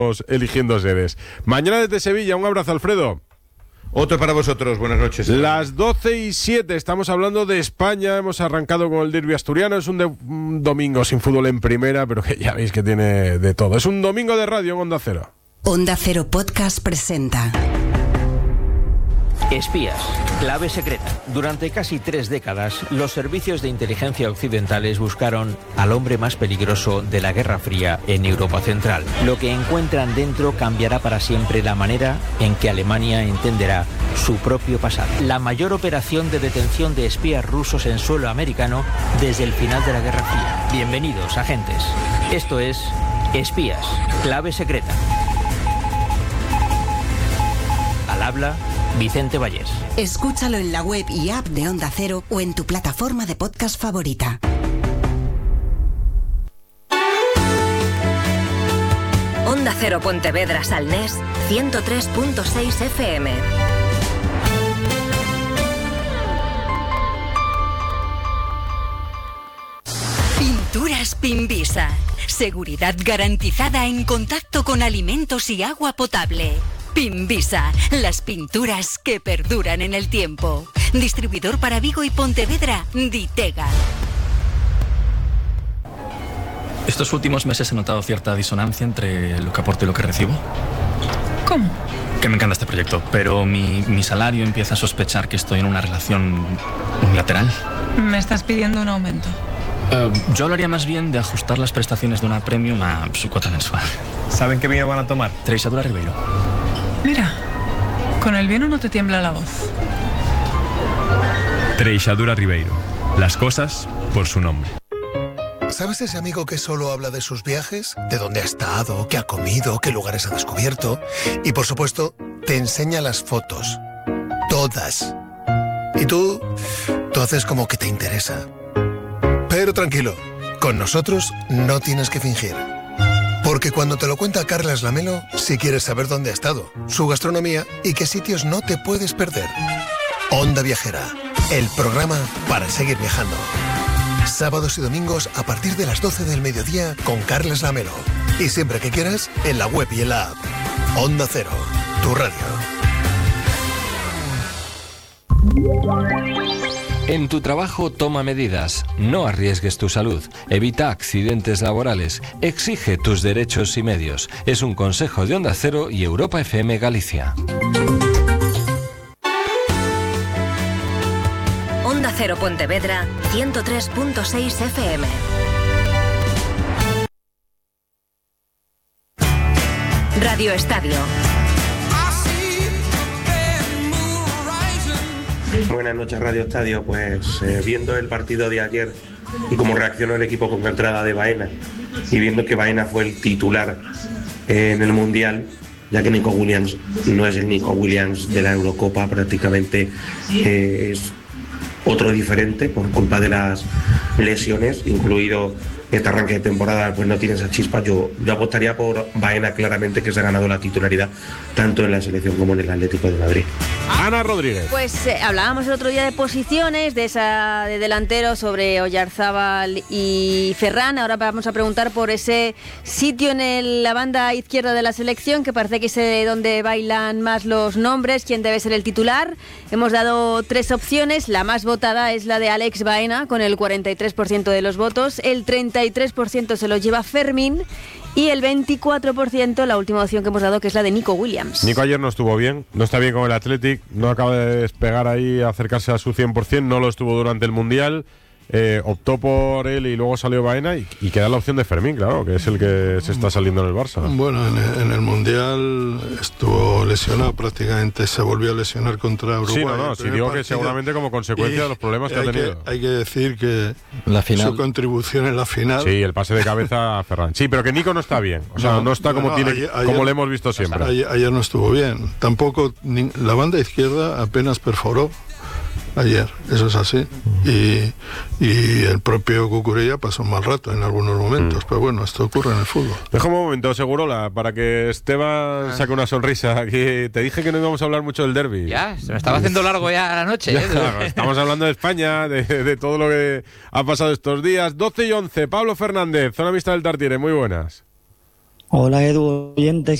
eligiendo sedes. Mañana desde Sevilla, un abrazo, Alfredo. Otro para vosotros, buenas noches. Las 12:07, estamos hablando de España, hemos arrancado con el derbi asturiano, es un domingo sin fútbol en primera, pero que ya veis que tiene de todo. Es un domingo de radio en Onda Cero. Onda Cero Podcast presenta Espías, clave secreta. Durante casi 3 décadas, los servicios de inteligencia occidentales buscaron al hombre más peligroso de la Guerra Fría en Europa Central. Lo que encuentran dentro cambiará para siempre la manera en que Alemania entenderá su propio pasado. La mayor operación de detención de espías rusos en suelo americano desde el final de la Guerra Fría. Bienvenidos, agentes. Esto es Espías, clave secreta. Al habla Vicente Vallés. Escúchalo en la web y app de Onda Cero o en tu plataforma de podcast favorita. Onda Cero Pontevedra Salnés 103.6 FM. Pinturas Pimbisa. Seguridad garantizada en contacto con alimentos y agua potable. Pimbisa, las pinturas que perduran en el tiempo. Distribuidor para Vigo y Pontevedra, Ditega. Estos últimos meses he notado cierta disonancia entre lo que aporto y lo que recibo. ¿Cómo? Que me encanta este proyecto, pero mi salario empieza a sospechar que estoy en una relación unilateral. Me estás pidiendo un aumento. Yo hablaría más bien de ajustar las prestaciones de una premium a su cuota mensual. ¿Saben qué vino van a tomar? Treixadura Ribeiro. Mira, con el vino no te tiembla la voz. Treixadura Ribeiro. Las cosas por su nombre. ¿Sabes ese amigo que solo habla de sus viajes? De dónde ha estado, qué ha comido, qué lugares ha descubierto. Y por supuesto, te enseña las fotos. Todas. Y tú haces como que te interesa. Pero tranquilo, con nosotros no tienes que fingir. Porque cuando te lo cuenta Carlas Lamelo, si quieres saber dónde ha estado, su gastronomía y qué sitios no te puedes perder. Onda Viajera, el programa para seguir viajando. Sábados y domingos a partir de las 12 del mediodía con Carlas Lamelo. Y siempre que quieras, en la web y en la app. Onda Cero, tu radio. En tu trabajo toma medidas, no arriesgues tu salud, evita accidentes laborales, exige tus derechos y medios. Es un consejo de Onda Cero y Europa FM Galicia. Onda Cero Pontevedra 103.6 FM. Radio Estadio. Buenas noches, Radio Estadio. Pues viendo el partido de ayer y cómo reaccionó el equipo con la entrada de Baena y viendo que Baena fue el titular en el Mundial, ya que Nico Williams no es el Nico Williams de la Eurocopa, prácticamente es otro diferente por culpa de las lesiones, incluido este arranque de temporada, pues no tiene esa chispa. Yo apostaría por Baena claramente, que se ha ganado la titularidad tanto en la selección como en el Atlético de Madrid. Ana Rodríguez. Pues hablábamos el otro día de posiciones, de esa de delantero sobre Oyarzábal y Ferran. Ahora vamos a preguntar por ese sitio en la banda izquierda de la selección, que parece que es donde bailan más los nombres, quién debe ser el titular. Hemos dado 3 opciones, la más votada es la de Alex Baena, con el 43% de los votos, el 33% se lo lleva Fermín y el 24% la última opción que hemos dado, que es la de Nico Williams. Nico ayer no estuvo bien, no está bien con el Athletic, no acaba de despegar ahí, acercarse a su 100%, no lo estuvo durante el Mundial. Optó por él y luego salió Baena y queda la opción de Fermín, claro, que es el que se está saliendo en el Barça. Bueno, en el Mundial estuvo lesionado, prácticamente se volvió a lesionar contra Uruguay. Sí, digo que seguramente como consecuencia de los problemas que ha tenido. Hay que decir que la final, su contribución en la final... Sí, el pase de cabeza a Ferran. Sí, pero que Nico no está bien, o sea, no está como como le hemos visto siempre. Ayer no estuvo bien, tampoco la banda izquierda apenas perforó ayer, eso es así, y el propio Cucurella pasó un mal rato en algunos momentos, pero bueno, esto ocurre en el fútbol. Déjame un momento, Segurola, para que Esteban saque una sonrisa. Aquí te dije que no íbamos a hablar mucho del derbi. Ya, se me estaba haciendo largo ya la noche. Claro, estamos hablando de España, de todo lo que ha pasado estos días. 12:11, Pablo Fernández, Zona Mixta del Tartiere, muy buenas. Hola Edu, oyentes.